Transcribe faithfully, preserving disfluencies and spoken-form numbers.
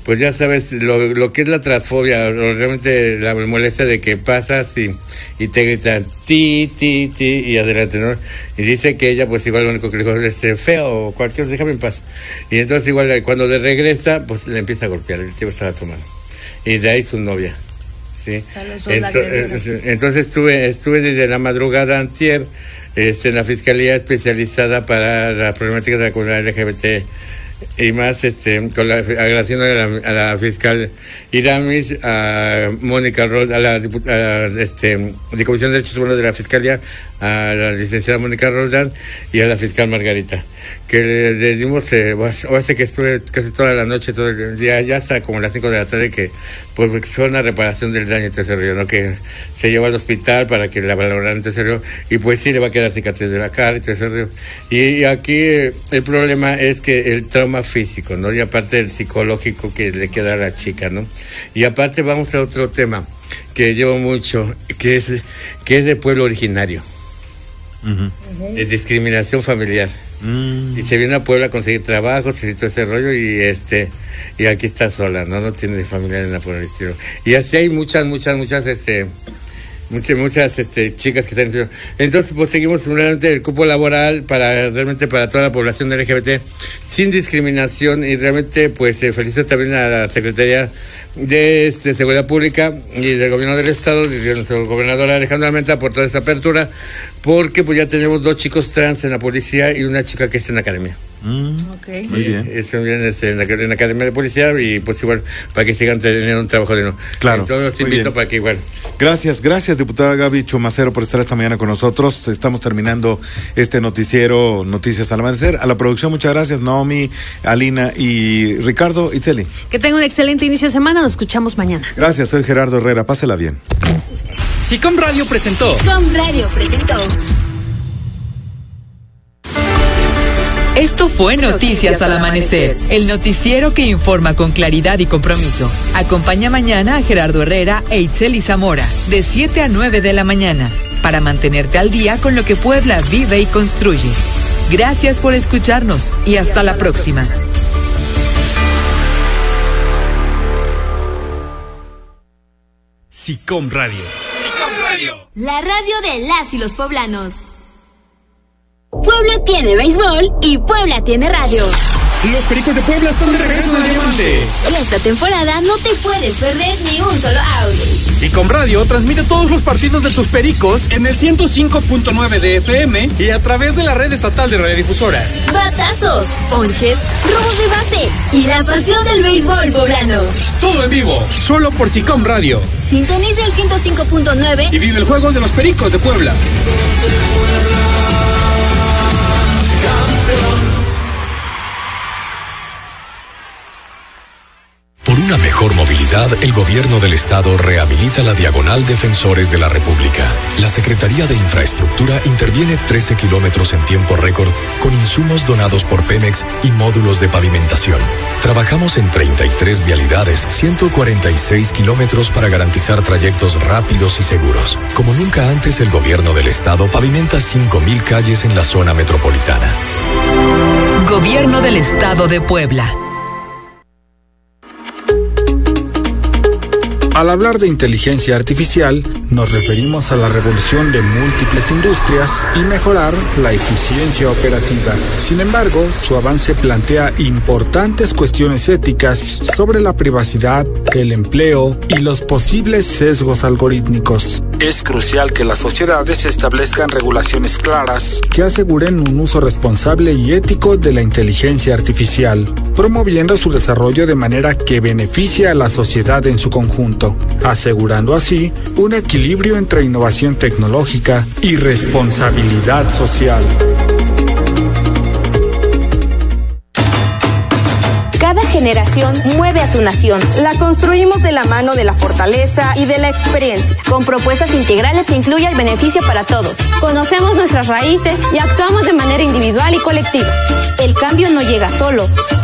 pues ya sabes lo, lo que es la transfobia, realmente la molestia de que pasas y, y te gritan ti, ti, ti y adelante, ¿no? Y dice que ella pues igual lo único que le dijo es feo o cualquier, déjame en paz. Y entonces igual cuando de regresa pues le empieza a golpear, el tío estaba tomando. Y de ahí su novia, ¿sí? Entonces, entonces estuve, estuve desde la madrugada antier este, en la Fiscalía Especializada para la Problemática de la Comunidad L G B T y más, este, con la, agradeciendo a la, a la fiscal Iramis, a Mónica Roldán, a la, a la este, de Comisión de Derechos Humanos de la Fiscalía, a la licenciada Mónica Roldán y a la fiscal Margarita, que le, le dimos, eh, o hace que estuve casi toda la noche, todo el día, ya hasta como las cinco de la tarde, que pues fue una reparación del daño en ese río, ¿no? Que se llevó al hospital para que la valoraran en ese río, y pues sí le va a quedar cicatriz de la cara y todo ese río. Y, y aquí eh, el problema es que el trauma físico, ¿no? Y aparte el psicológico que le queda a la chica, ¿no? Y aparte vamos a otro tema que llevo mucho, que es, que es de pueblo originario. Uh-huh. De discriminación familiar. Uh-huh. Y se viene a Puebla a conseguir trabajo, se todo ese rollo y este y aquí está sola, no no tiene familia en la Puebla. Y así hay muchas, muchas, muchas este muchas, muchas este chicas que están. Entonces pues seguimos realmente el cupo laboral para realmente para toda la población L G B T sin discriminación, y realmente pues eh, felicito también a la Secretaría de, de Seguridad Pública y del Gobierno del Estado, de nuestro gobernador Alejandro Armenta, por toda esa apertura, porque pues ya tenemos dos chicos trans en la policía y una chica que está en la academia. Mm, okay. Muy bien. Eso viene en la, en la Academia de Policía, y pues igual para que sigan teniendo un trabajo de nuevo. Claro. Entonces los invito para que igual. Gracias, gracias diputada Gaby Chumacero por estar esta mañana con nosotros. Estamos terminando este noticiero Noticias al Amanecer. A la producción, muchas gracias, Naomi, Alina y Ricardo. Itzeli. Que tenga un excelente inicio de semana, nos escuchamos mañana. Gracias, soy Gerardo Herrera, pásela bien. Sicom Radio presentó. Sicom Radio presentó. Esto fue Noticias al Amanecer, el noticiero que informa con claridad y compromiso. Acompaña mañana a Gerardo Herrera e Itzeli Zamora, de siete a nueve de la mañana, para mantenerte al día con lo que Puebla vive y construye. Gracias por escucharnos y hasta la próxima. Sicom Radio. Sicom Radio. La radio de las y los poblanos. Puebla tiene béisbol y Puebla tiene radio. Los Pericos de Puebla están de regreso en el Diamante. Y esta temporada no te puedes perder ni un solo out. Sicom Radio transmite todos los partidos de tus Pericos en el ciento cinco punto nueve de F M y a través de la red estatal de radiodifusoras. Batazos, ponches, robos de base y la pasión del béisbol poblano. Todo en vivo, solo por Sicom Radio. Sintoniza el ciento cinco punto nueve y vive el juego de los Pericos de Puebla. Por una mejor movilidad, el Gobierno del Estado rehabilita la Diagonal Defensores de la República. La Secretaría de Infraestructura interviene trece kilómetros en tiempo récord con insumos donados por Pemex y módulos de pavimentación. Trabajamos en treinta y tres vialidades, ciento cuarenta y seis kilómetros para garantizar trayectos rápidos y seguros. Como nunca antes, el Gobierno del Estado pavimenta cinco mil calles en la zona metropolitana. Gobierno del Estado de Puebla. Al hablar de inteligencia artificial, nos referimos a la revolución de múltiples industrias y mejorar la eficiencia operativa. Sin embargo, su avance plantea importantes cuestiones éticas sobre la privacidad, el empleo y los posibles sesgos algorítmicos. Es crucial que las sociedades establezcan regulaciones claras que aseguren un uso responsable y ético de la inteligencia artificial, promoviendo su desarrollo de manera que beneficie a la sociedad en su conjunto, asegurando así un equilibrio entre innovación tecnológica y responsabilidad social. Cada generación mueve a su nación. La construimos de la mano de la fortaleza y de la experiencia, con propuestas integrales que incluyan el beneficio para todos. Conocemos nuestras raíces y actuamos de manera individual y colectiva. El cambio no llega solo,